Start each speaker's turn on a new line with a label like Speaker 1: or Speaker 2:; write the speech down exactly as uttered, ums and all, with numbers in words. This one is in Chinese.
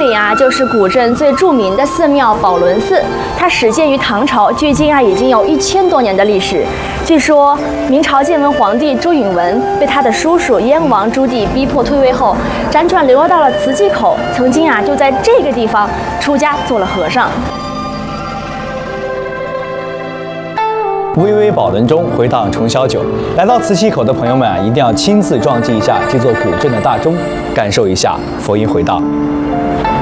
Speaker 1: 里啊，就是古镇最著名的寺庙宝轮寺，它始建于唐朝，距今啊已经有一千多年的历史。据说明朝建文皇帝朱允炆被他的叔叔燕王朱棣逼迫退位后，辗转流落到了慈济口，曾经啊就在这个地方出家做了和尚。
Speaker 2: 巍巍宝轮中回荡重霄九，来到慈溪口的朋友们啊，一定要亲自撞击一下这座古镇的大钟，感受一下佛音回荡。